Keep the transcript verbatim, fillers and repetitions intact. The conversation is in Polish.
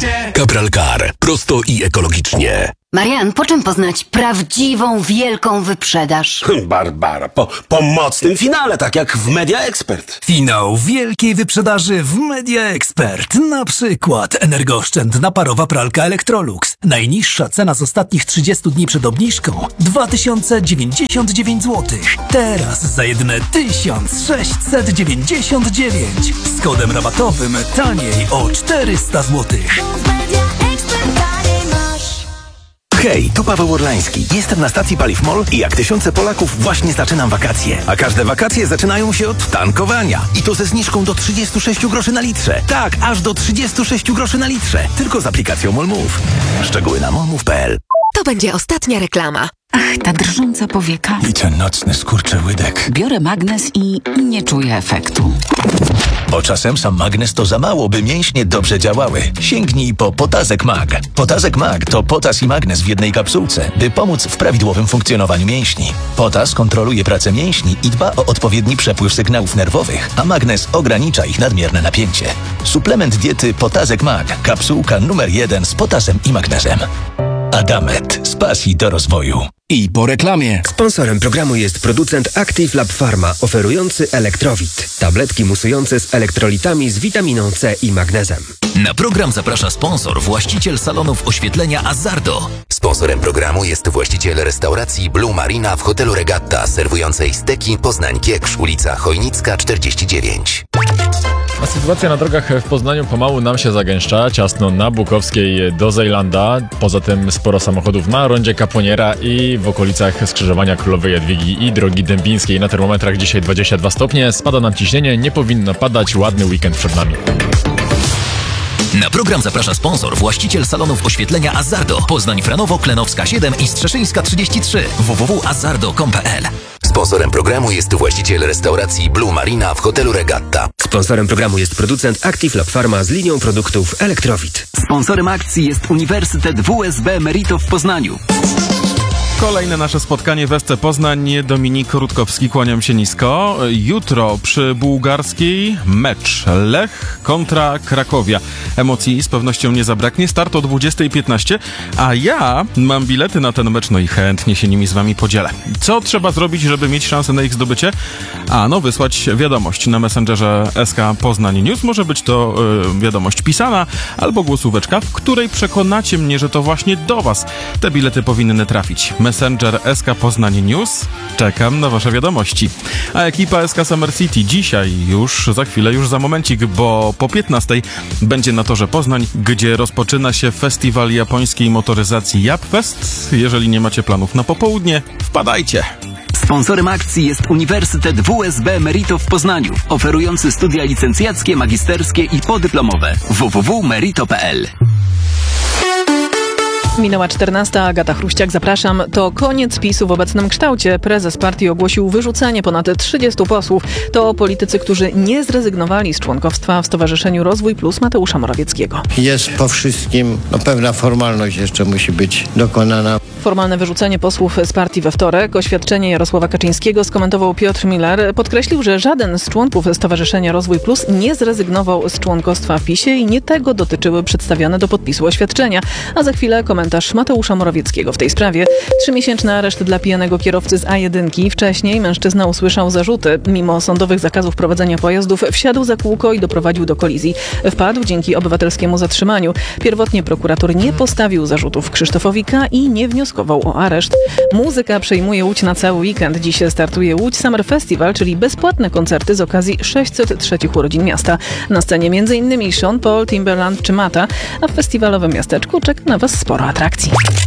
Capital Car. Prosto i ekologicznie. Marian, po czym poznać prawdziwą, wielką wyprzedaż? Barbara, po, po mocnym finale, tak jak w Media Expert. Finał wielkiej wyprzedaży w Media Expert. Na przykład energooszczędna parowa pralka Electrolux. Najniższa cena z ostatnich trzydziestu dni przed obniżką dwa tysiące dziewięćdziesiąt dziewięć złotych. Teraz za jedyne tysiąc sześćset dziewięćdziesiąt dziewięć. Z kodem rabatowym taniej o czterysta złotych. Hej, tu Paweł Orlański. Jestem na stacji Paliw MOL i jak tysiące Polaków właśnie zaczynam wakacje. A każde wakacje zaczynają się od tankowania. I to ze zniżką do trzydziestu sześciu groszy na litrze. Tak, aż do trzydziestu sześciu groszy na litrze. Tylko z aplikacją MOLMOV. Szczegóły na molmove kropka p l. To będzie ostatnia reklama. Ach, ta drżąca powieka. I ten nocny skurczy łydek. Biorę magnes i nie czuję efektu. Bo czasem sam magnes to za mało, by mięśnie dobrze działały. Sięgnij po Potazek Mag. Potazek Mag to potas i magnes w jednej kapsułce, by pomóc w prawidłowym funkcjonowaniu mięśni. Potas kontroluje pracę mięśni i dba o odpowiedni przepływ sygnałów nerwowych, a magnes ogranicza ich nadmierne napięcie. Suplement diety Potazek Mag. Kapsułka numer jeden z potasem i magnezem. Adamet. Z pasji do rozwoju. I po reklamie. Sponsorem programu jest producent Active Lab Pharma, oferujący Elektrowit. Tabletki musujące z elektrolitami z witaminą C i magnezem. Na program zaprasza sponsor, właściciel salonów oświetlenia Azzardo. Sponsorem programu jest właściciel restauracji Blue Marina w hotelu Regatta, serwującej steki Poznań-Kiekrz, ulica Chojnicka czterdzieści dziewięć. A sytuacja na drogach w Poznaniu pomału nam się zagęszcza. Ciasno na Bukowskiej do Zejlanda. Poza tym sporo samochodów na rondzie Kaponiera i w okolicach skrzyżowania Królowej Jadwigi i drogi Dębińskiej. Na termometrach dzisiaj dwadzieścia dwa stopnie. Spada nam ciśnienie, nie powinno padać. Ładny weekend przed nami. Na program zaprasza sponsor, właściciel salonów oświetlenia Azzardo. Poznań, Franowo, Klenowska siedem i Strzeszyńska trzydzieści trzy. w w w kropka azzardo kropka com kropka p l. Sponsorem programu jest właściciel restauracji Blue Marina w hotelu Regatta. Sponsorem programu jest producent Active Lab Pharma z linią produktów Elektrowit. Sponsorem akcji jest Uniwersytet W S B Merito w Poznaniu. Kolejne nasze spotkanie w S C Poznań. Dominik Rutkowski, kłaniam się nisko. Jutro przy Bułgarskiej mecz Lech kontra Krakowia. Emocji z pewnością nie zabraknie. Start o dwudziesta piętnaście, a ja mam bilety na ten mecz, no i chętnie się nimi z wami podzielę. Co trzeba zrobić, żeby mieć szansę na ich zdobycie? A no, wysłać wiadomość na Messengerze S K Poznań News. Może być to yy, wiadomość pisana albo głosóweczka, w której przekonacie mnie, że to właśnie do was te bilety powinny trafić. Messenger S K Poznań News. Czekam na wasze wiadomości. A ekipa S K Summer City dzisiaj już, za chwilę, już za momencik, bo po piętnastej będzie na torze Poznań, gdzie rozpoczyna się festiwal japońskiej motoryzacji Japfest. Jeżeli nie macie planów na popołudnie, wpadajcie. Sponsorem akcji jest Uniwersytet W S B Merito w Poznaniu, oferujący studia licencjackie, magisterskie i podyplomowe. w w w kropka merito kropka p l. Minęła czternasta, Agata Chruściak, zapraszam. To koniec PiSu w obecnym kształcie. Prezes partii ogłosił wyrzucenie ponad trzydziestu posłów. To politycy, którzy nie zrezygnowali z członkostwa w Stowarzyszeniu Rozwój Plus Mateusza Morawieckiego. Jest po wszystkim, no pewna formalność jeszcze musi być dokonana. Formalne wyrzucenie posłów z partii we wtorek. Oświadczenie Jarosława Kaczyńskiego skomentował Piotr Miller. Podkreślił, że żaden z członków Stowarzyszenia Rozwój Plus nie zrezygnował z członkostwa w PiSie i nie tego dotyczyły przedstawione do podpisu oświadczenia. A za chwilę komentarz Mateusza Morawieckiego w tej sprawie. Trzymiesięczny areszt dla pijanego kierowcy z A jeden. Wcześniej mężczyzna usłyszał zarzuty. Mimo sądowych zakazów prowadzenia pojazdów wsiadł za kółko i doprowadził do kolizji. Wpadł dzięki obywatelskiemu zatrzymaniu. Pierwotnie prokurator nie postawił zarzutów Krzysztofowi K. i nie wnioskował o areszt. Muzyka przejmuje Łódź na cały weekend. Dziś startuje Łódź Summer Festival, czyli bezpłatne koncerty z okazji sześćset trzech urodzin miasta. Na scenie m.in. Sean Paul, Timberland czy Mata, a w festiwalowym miasteczku czeka na was sporo atrakcji.